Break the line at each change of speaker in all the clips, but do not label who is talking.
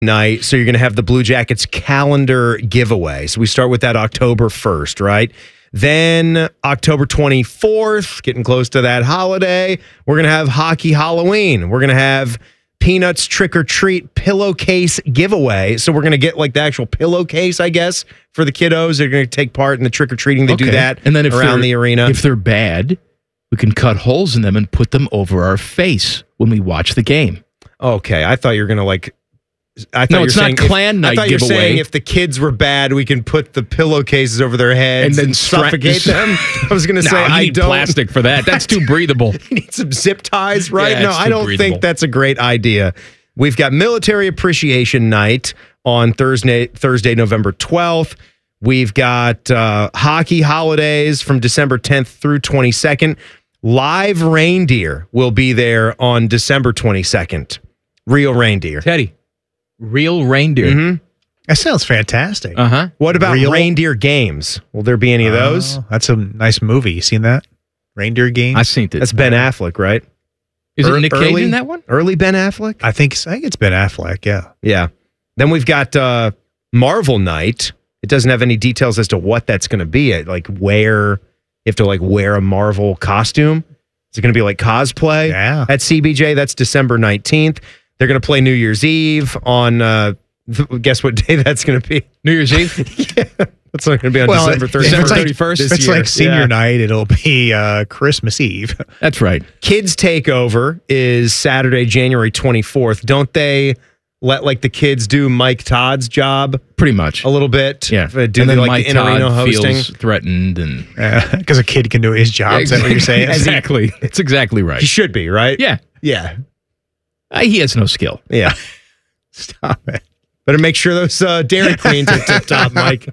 night. So you're going to have the Blue Jackets calendar giveaway. So we start with that October 1st, right? Then October 24th, getting close to that holiday, we're going to have Hockey Halloween. We're going to have Peanuts Trick or Treat pillowcase giveaway. So we're going to get like the actual pillowcase, I guess, for the kiddos. They're going to take part in the trick or treating. They do that
and then
around the arena.
If they're bad, we can cut holes in them and put them over our face when we watch the game.
Okay, I thought you were going to like...
No, it's not clan night giveaway.
I thought you were saying if the kids were bad, we can put the pillowcases over their heads and then suffocate them. I was going to say, I
need plastic for that. That's too breathable.
You need some zip ties, right?
Yeah,
no, I don't think that's a great idea. We've got Military Appreciation Night on Thursday, November 12th. We've got hockey holidays from December 10th through 22nd. Live reindeer will be there on December 22nd. Real reindeer.
Teddy. Real reindeer.
Mm-hmm.
That sounds fantastic.
What about reindeer games? Will there be any of those?
That's a nice movie. You seen that? Reindeer Games?
I've seen it.
That's Ben Affleck, right?
Is it Nick Cage in that one?
Early Ben Affleck?
I think it's Ben Affleck, yeah.
Yeah. Then we've got Marvel Night. It doesn't have any details as to what that's going to be. Like where you have to like wear a Marvel costume. Is it going to be like cosplay?
Yeah.
At CBJ, that's December 19th. They're going to play New Year's Eve on, guess what day that's going to be?
New Year's Eve?
Yeah, that's not going to be on December 31st.
If it's like senior night, it'll be Christmas Eve.
That's right.
Kids Takeover is Saturday, January 24th. Don't they let like the kids do Mike Todd's job?
Pretty much.
A little bit?
Yeah.
Do
and
they
then
like
Mike
the in-arena
Todd
hosting?
feels threatened. And
because a kid can do his job. Is that what you're saying?
Exactly. It's exactly right.
He should be, right?
Yeah.
Yeah.
He has no skill.
Yeah.
Stop it.
Better make sure those Dairy Queens are tip-top, Mike.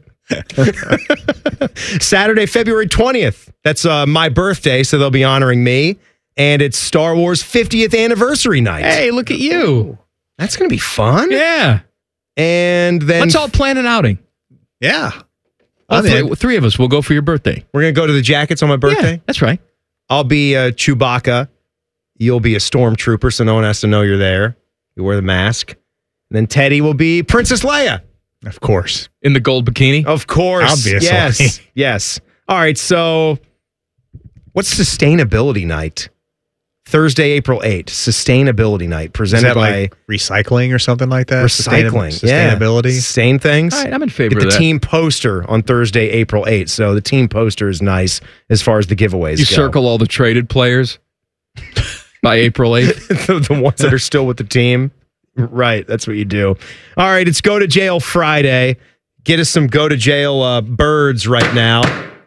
Saturday, February 20th. That's my birthday, so they'll be honoring me. And it's Star Wars 50th anniversary night.
Hey, look at you.
That's going to be fun.
Yeah.
And then...
Let's all plan an outing.
Yeah.
Three of us will go for your birthday.
We're going to go to the Jackets on my birthday?
Yeah, that's right.
I'll be Chewbacca. You'll be a stormtrooper, so no one has to know you're there. You wear the mask. And then Teddy will be Princess Leia.
Of course.
In the gold bikini?
Of course.
Obviously.
Yes. Yes. All right, so what's Sustainability Night? Thursday, April 8th. Sustainability Night. Presented by
like recycling or something like that?
Recycling.
Sustainability.
Sustain things.
All right, I'm in favor
Get
of
the
that.
team poster on Thursday, April 8th. So the team poster is nice as far as the giveaways
You
go.
circle all the traded players by April 8th.
the ones that are still with the team. Right, that's what you do. All right, it's Go to Jail Friday. Get us some Go to Jail birds right now.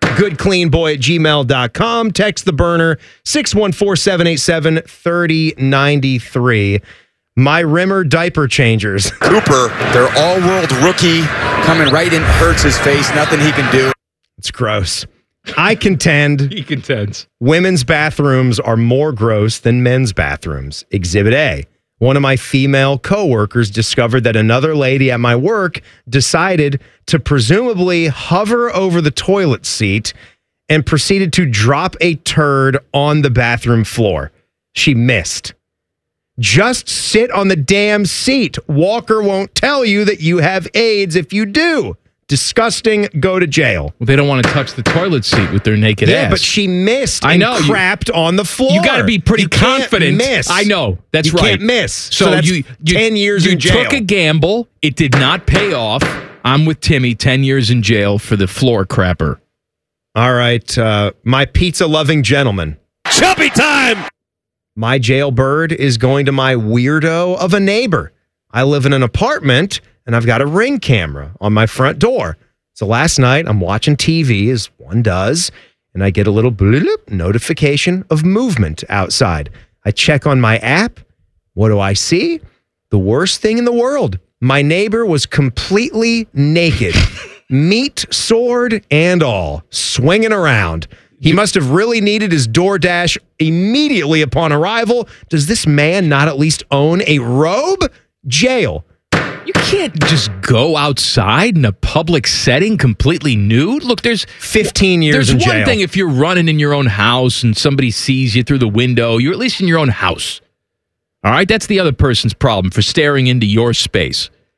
goodcleanboy@gmail.com. Text the burner 614-787-3093. My Rimmer diaper changers.
Cooper, their all-world rookie, coming right in, hurts his face. Nothing he can do.
It's gross. I contend
He contends.
women's bathrooms are more gross than men's bathrooms. Exhibit A. One of my female coworkers discovered that another lady at my work decided to presumably hover over the toilet seat and proceeded to drop a turd on the bathroom floor. She missed. Just sit on the damn seat. Walker won't tell you that you have AIDS if you do. Disgusting. Go to jail.
Well, they don't want to touch the toilet seat with their naked ass.
Yeah, but she missed.
I know.
And crapped on the floor.
You got to be pretty
You can't
confident.
Miss.
I know. That's
you
right.
You can't miss.
So
that's
you
10 years
you
in jail.
You took a gamble. It did not pay off. I'm with Timmy. 10 years in jail for the floor crapper.
All right. My pizza-loving gentleman.
Chubby time!
My jailbird is going to my weirdo of a neighbor. I live in an apartment, and I've got a Ring camera on my front door. So last night, I'm watching TV, as one does, and I get a little bloop notification of movement outside. I check on my app. What do I see? The worst thing in the world. My neighbor was completely naked, meat, sword, and all, swinging around. He must have really needed his DoorDash immediately upon arrival. Does this man not at least own a robe? Jail.
You can't just go outside in a public setting completely nude. Look, there's
15 years in jail.
There's one thing if you're running in your own house and somebody sees you through the window, you're at least in your own house. All right? That's the other person's problem for staring into your space.